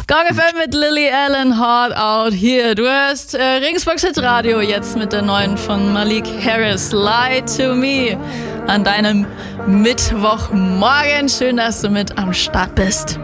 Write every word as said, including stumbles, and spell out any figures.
Gong F M mit Lily Allen, Hard Out Here. Du hörst äh, Regensburgs Hit Radio jetzt mit der neuen von Malik Harris, Lie to Me, an deinem Mittwochmorgen. Schön, dass du mit am Start bist.